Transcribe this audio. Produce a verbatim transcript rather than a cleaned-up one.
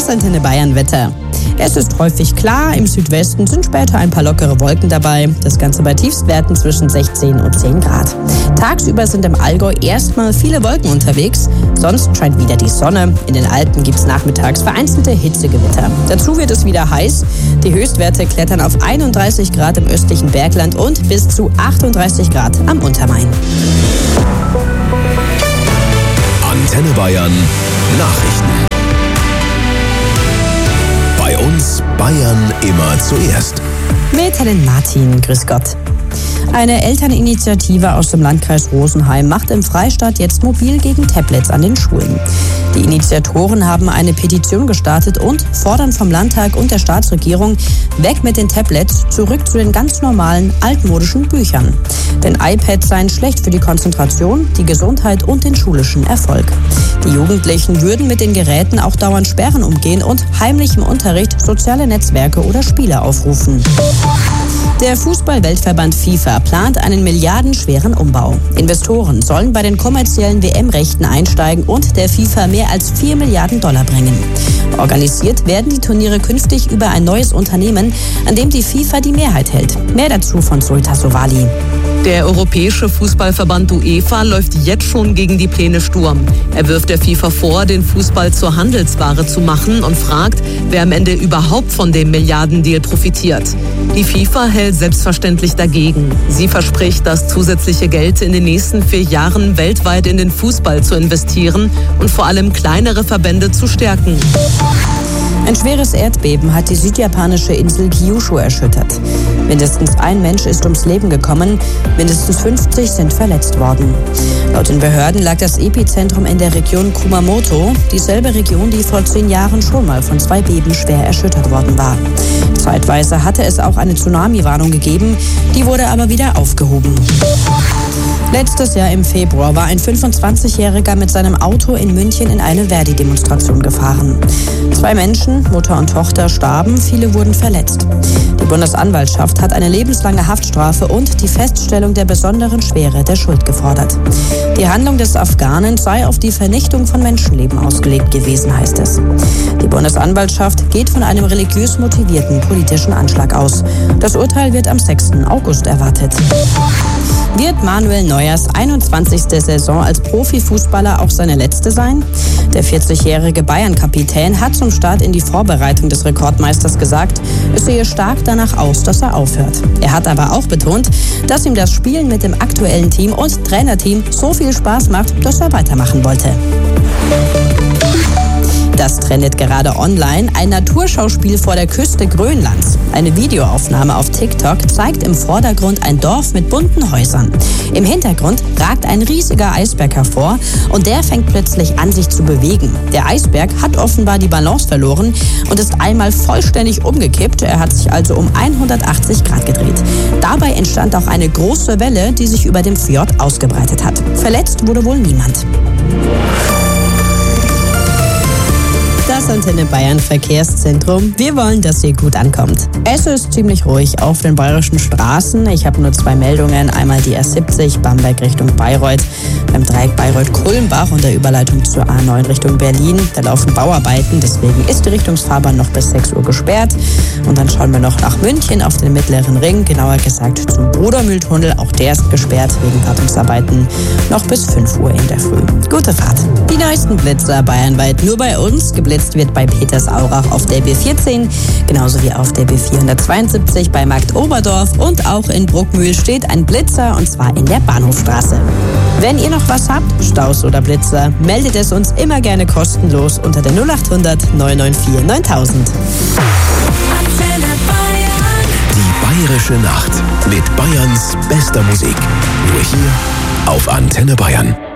Antenne Bayern Wetter. Es ist häufig klar, im Südwesten sind später ein paar lockere Wolken dabei. Das Ganze bei Tiefstwerten zwischen sechzehn und zehn Grad. Tagsüber sind im Allgäu erstmal viele Wolken unterwegs. Sonst scheint wieder die Sonne. In den Alpen gibt es nachmittags vereinzelte Hitzegewitter. Dazu wird es wieder heiß. Die Höchstwerte klettern auf einunddreißig Grad im östlichen Bergland und bis zu achtunddreißig Grad am Untermain. Antenne Bayern Nachrichten. Bei uns Bayern immer zuerst. Mit Helen Martin, grüß Gott. Eine Elterninitiative aus dem Landkreis Rosenheim macht im Freistaat jetzt mobil gegen Tablets an den Schulen. Die Initiatoren haben eine Petition gestartet und fordern vom Landtag und der Staatsregierung weg mit den Tablets, zurück zu den ganz normalen, altmodischen Büchern. Denn iPads seien schlecht für die Konzentration, die Gesundheit und den schulischen Erfolg. Die Jugendlichen würden mit den Geräten auch dauernd Sperren umgehen und heimlich im Unterricht soziale Netzwerke oder Spiele aufrufen. Der Fußball-Weltverband FIFA plant einen milliardenschweren Umbau. Investoren sollen bei den kommerziellen W M-Rechten einsteigen und der FIFA mehr als vier Milliarden Dollar bringen. Organisiert werden die Turniere künftig über ein neues Unternehmen, an dem die FIFA die Mehrheit hält. Mehr dazu von Zoe Tassovali. Der Europäische Fußballverband UEFA läuft jetzt schon gegen die Pläne Sturm. Er wirft der FIFA vor, den Fußball zur Handelsware zu machen und fragt, wer am Ende überhaupt von dem Milliardendeal profitiert. Die FIFA hält selbstverständlich dagegen. Sie verspricht, das zusätzliche Geld in den nächsten vier Jahren weltweit in den Fußball zu investieren und vor allem kleinere Verbände zu stärken. Ein schweres Erdbeben hat die südjapanische Insel Kyushu erschüttert. Mindestens ein Mensch ist ums Leben gekommen, mindestens fünfzig sind verletzt worden. Laut den Behörden lag das Epizentrum in der Region Kumamoto, dieselbe Region, die vor zehn Jahren schon mal von zwei Beben schwer erschüttert worden war. Zeitweise hatte es auch eine Tsunami-Warnung gegeben, die wurde aber wieder aufgehoben. Letztes Jahr im Februar war ein fünfundzwanzigjähriger mit seinem Auto in München in eine Verdi-Demonstration gefahren. Zwei Menschen, Mutter und Tochter, starben, viele wurden verletzt. Die Bundesanwaltschaft hat eine lebenslange Haftstrafe und die Feststellung der besonderen Schwere der Schuld gefordert. Die Handlung des Afghanen sei auf die Vernichtung von Menschenleben ausgelegt gewesen, heißt es. Die Bundesanwaltschaft geht von einem religiös motivierten politischen Anschlag aus. Das Urteil wird am sechsten August erwartet. Wird Manuel Neuers einundzwanzigste Saison als Profifußballer auch seine letzte sein? Der vierzigjährige Bayern-Kapitän hat zum Start in die Vorbereitung des Rekordmeisters gesagt, es sehe stark danach aus, dass er aufhört. Er hat aber auch betont, dass ihm das Spielen mit dem aktuellen Team und Trainerteam so viel Spaß macht, dass er weitermachen wollte. Das trendet gerade online. Ein Naturschauspiel vor der Küste Grönlands. Eine Videoaufnahme auf TikTok zeigt im Vordergrund ein Dorf mit bunten Häusern. Im Hintergrund ragt ein riesiger Eisberg hervor und der fängt plötzlich an, sich zu bewegen. Der Eisberg hat offenbar die Balance verloren und ist einmal vollständig umgekippt. Er hat sich also um hundertachtzig Grad gedreht. Dabei entstand auch eine große Welle, die sich über dem Fjord ausgebreitet hat. Verletzt wurde wohl niemand. Das Antenne Bayern Verkehrszentrum. Wir wollen, dass ihr gut ankommt. Es ist ziemlich ruhig auf den bayerischen Straßen. Ich habe nur zwei Meldungen. Einmal die R siebzig, Bamberg Richtung Bayreuth, beim Dreieck Bayreuth-Kulmbach und der Überleitung zur A neun Richtung Berlin. Da laufen Bauarbeiten, deswegen ist die Richtungsfahrbahn noch bis sechs Uhr gesperrt. Und dann schauen wir noch nach München auf den Mittleren Ring, genauer gesagt zum Brudermühltunnel. Auch der ist gesperrt wegen Wartungsarbeiten noch bis fünf Uhr in der Früh. Gute Fahrt. Die neuesten Blitzer bayernweit nur bei uns. Geblitzt wird bei Petersaurach auf der B vierzehn, genauso wie auf der B vierhundertzweiundsiebzig bei Marktoberdorf und auch in Bruckmühl steht ein Blitzer und zwar in der Bahnhofstraße. Wenn ihr noch was habt, Staus oder Blitzer, meldet es uns immer gerne kostenlos unter der null achthundert neun neun vier neuntausend. Die Bayerische Nacht mit Bayerns bester Musik. Nur hier auf Antenne Bayern.